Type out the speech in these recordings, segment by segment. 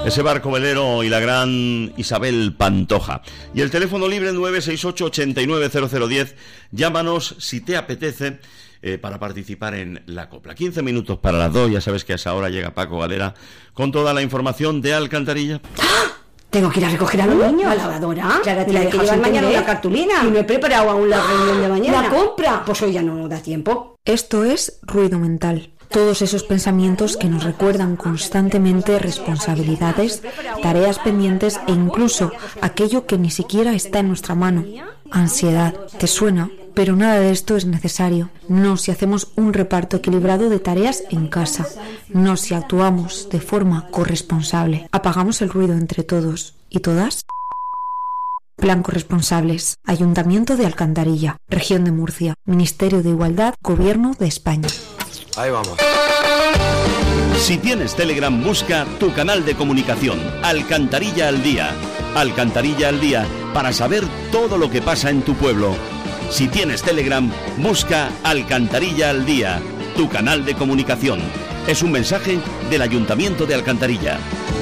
Ese barco velero y la gran Isabel Pantoja. Y el teléfono libre 968-890010. Llámanos si te apetece para participar en la copla. 15 minutos para las 2. Ya sabes que a esa hora llega Paco Galera con toda la información de Alcantarilla. ¡Ah! Tengo que ir a recoger a los niños. ¿La lavadora? Claro, ¿Y la que llevar mañana una cartulina? Y no he preparado aún la reunión de mañana. ¿La compra? Pues hoy ya no da tiempo. Esto es ruido mental. Todos esos pensamientos que nos recuerdan constantemente responsabilidades, tareas pendientes e incluso aquello que ni siquiera está en nuestra mano. Ansiedad, ¿te suena? Pero nada de esto es necesario. No si hacemos un reparto equilibrado de tareas en casa. No si actuamos de forma corresponsable. Apagamos el ruido entre todos y todas. Plan Corresponsables. Ayuntamiento de Alcantarilla, Región de Murcia, Ministerio de Igualdad, Gobierno de España. Ahí vamos. Si tienes Telegram, busca tu canal de comunicación, Alcantarilla al Día. Alcantarilla al Día, para saber todo lo que pasa en tu pueblo. Si tienes Telegram, busca Alcantarilla al Día, tu canal de comunicación. Es un mensaje del Ayuntamiento de Alcantarilla.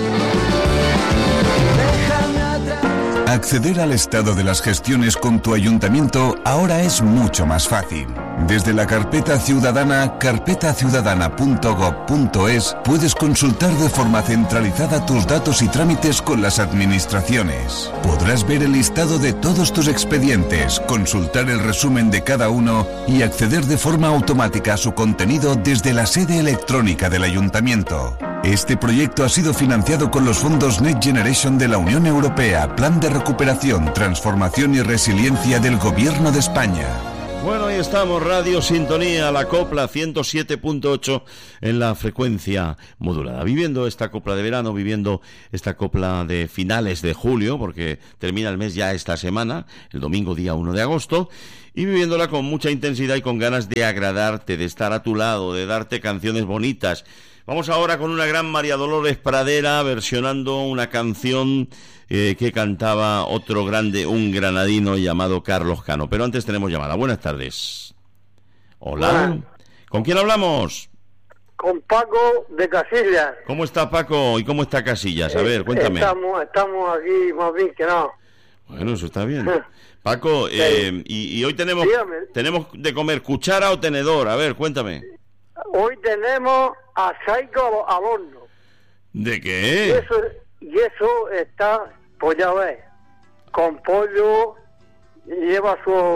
Acceder al estado de las gestiones con tu ayuntamiento ahora es mucho más fácil. Desde la carpeta ciudadana, carpetaciudadana.gov.es, puedes consultar de forma centralizada tus datos y trámites con las administraciones. Podrás ver el listado de todos tus expedientes, consultar el resumen de cada uno y acceder de forma automática a su contenido desde la sede electrónica del ayuntamiento. Este proyecto ha sido financiado con los fondos Next Generation de la Unión Europea, Plan de Recuperación, Transformación y Resiliencia del Gobierno de España. Bueno, ahí estamos, Radio Sintonía, la copla 107.8 en la frecuencia modulada. Viviendo esta copla de verano, viviendo esta copla de finales de julio, porque termina el mes ya esta semana, el domingo día 1 de agosto, y viviéndola con mucha intensidad y con ganas de agradarte, de estar a tu lado, de darte canciones bonitas. Vamos ahora con una gran María Dolores Pradera versionando una canción que cantaba otro grande, un granadino llamado Carlos Cano. Pero antes tenemos llamada. Buenas tardes. Hola. Hola. ¿Con quién hablamos? Con Paco de Casillas. ¿Cómo está Paco y cómo está Casillas? A ver, cuéntame. Estamos aquí más bien que no. Bueno, eso está bien. Paco, y hoy tenemos de comer cuchara o tenedor. A ver, cuéntame. Hoy tenemos asaico al horno. ¿De qué? Y eso está, pues ya ves, con pollo, lleva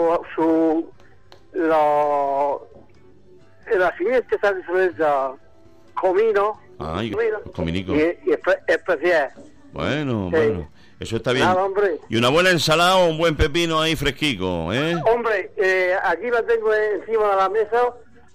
la siguiente salsa, comino. Ay, cominico. Y especial. Bueno, sí. Bueno, eso está bien. Nada, hombre. Y una buena ensalada o un buen pepino ahí fresquico, ¿eh? Hombre, aquí la tengo encima de la mesa.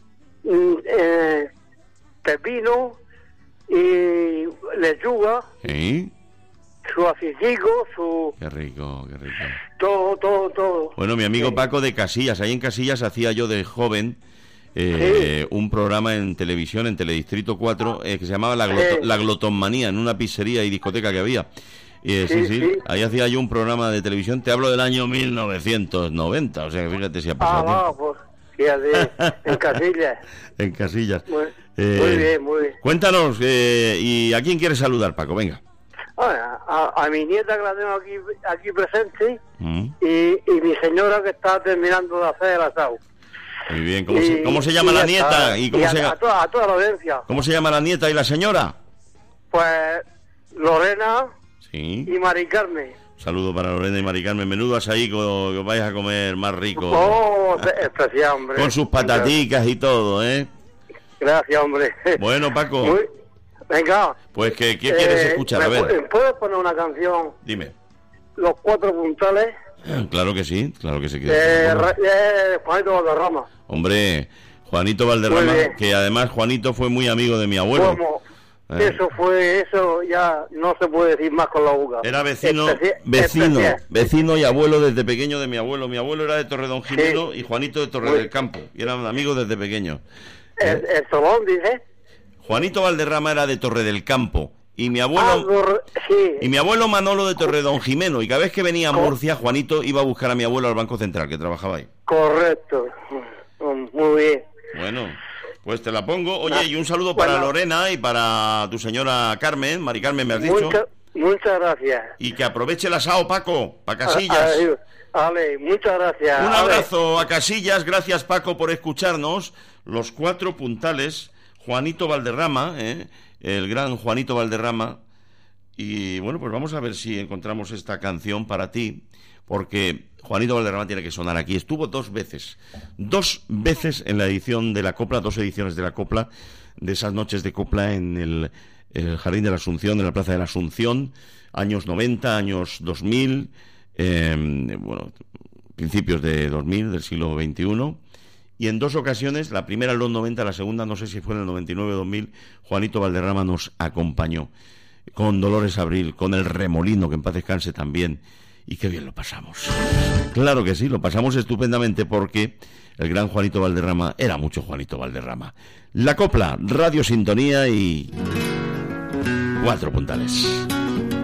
Pepino y lechuga, ¿sí? Su aficico, Qué rico, qué rico. Todo. Bueno, mi amigo sí. Paco de Casillas, ahí en Casillas hacía yo de joven sí. un programa en televisión, en Teledistrito 4, que se llamaba La Glotonmanía, en una pizzería y discoteca que había. Sí, ahí hacía yo un programa de televisión, te hablo del año 1990, o sea, fíjate si ha pasado tiempo. Pues, fíjate, en Casillas. En Casillas. Muy bien. Cuéntanos, ¿y a quién quieres saludar, Paco? Venga. A mi nieta que la tengo aquí presente y mi señora que está terminando de hacer el asado. Muy bien, ¿cómo se llama la nieta? A toda la audiencia. ¿Cómo se llama la nieta y la señora? Pues Lorena sí. Y Mari Carmen. Saludo para Lorena y Mari Carmen. Menudo asaico que os vais a comer más rico. Oh, especial, hombre. Con sus pataticas y todo, ¿eh? Gracias, hombre. Bueno, Paco. Venga. Pues, ¿qué quieres escuchar? A ver. ¿Puedes poner una canción? Dime. Los Cuatro Puntales. Claro que sí. Juanito Valderrama. Hombre, Juanito Valderrama, que además Juanito fue muy amigo de mi abuelo. ¿Cómo? Eso ya no se puede decir más con la boca. Era vecino y abuelo desde pequeño de mi abuelo. Mi abuelo era de Torredonjimeno y Juanito de Torre del Campo. Y eran amigos desde pequeños. ¿El Solón, dice? Juanito Valderrama era de Torre del Campo. Y mi abuelo y mi abuelo Manolo de Torredonjimeno. Y cada vez que venía a Murcia, Juanito iba a buscar a mi abuelo al Banco Central, que trabajaba ahí. Correcto. Muy bien. Bueno. Pues te la pongo. Oye, y un saludo para Lorena y para tu señora Carmen, Mari Carmen, me has dicho. Muchas gracias. Y que aproveche el asado, Paco, para Casillas. Vale, muchas gracias. Un abrazo a Casillas, gracias Paco por escucharnos. Los 4 puntales, Juanito Valderrama, el gran Juanito Valderrama. Y bueno, pues vamos a ver si encontramos esta canción para ti, porque Juanito Valderrama tiene que sonar aquí. Estuvo 2 veces en la edición de la Copla, 2 ediciones de la Copla, de esas noches de Copla en el Jardín de la Asunción, en la Plaza de la Asunción, años 90, años 2000, principios de 2000, del siglo XXI, y en 2 ocasiones, la primera en los 90, la segunda no sé si fue en el 99 o 2000, Juanito Valderrama nos acompañó, con Dolores Abril, con El Remolino, que en paz descanse también, y qué bien lo pasamos. Claro que sí, lo pasamos estupendamente porque el gran Juanito Valderrama era mucho Juanito Valderrama. La Copla, Radio Sintonía y 4 puntales.